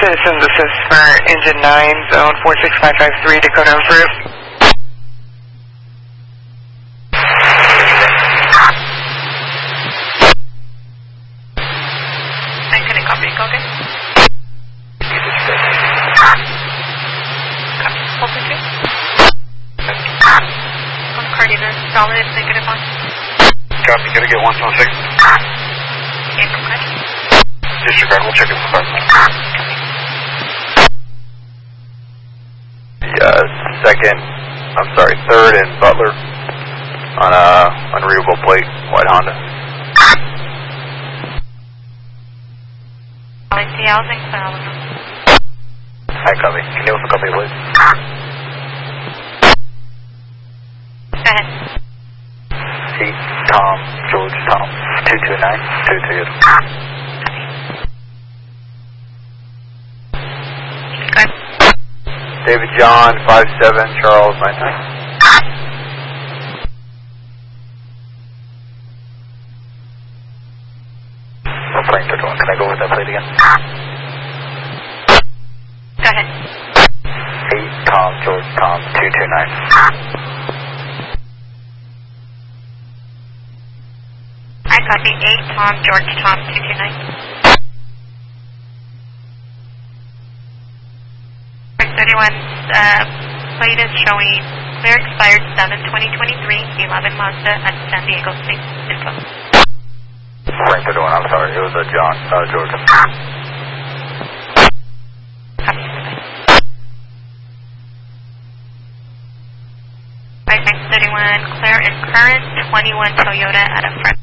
Citizen, this is for Engine 9, Zone 46553, Dakota Improved. I'm going to copy, okay? Copy, open two. On coordinator, solid, negative one. Copy, gonna get 116. Okay, from credit. Disregard, we'll check it for third and Butler on a unreadable plate, white Honda. I see housing, so I'll know. Hi, copy. Can you also copy, please? Go ahead. Pete, Tom, George, Tom, 229, 228. Go ahead. David John, 57, Charles, 99. Plane to one. Can I go with that plate again? Go ahead. 8, Tom, George, Tom, 229. I copy 8, Tom, George, Tom, 229. 31's plate is showing clear expired 7/2023, 11 Mazda at San Diego State Info. Plane to one, I'm sorry. It was a John, George. Copy. 31, clear and current, 21 Toyota at a front.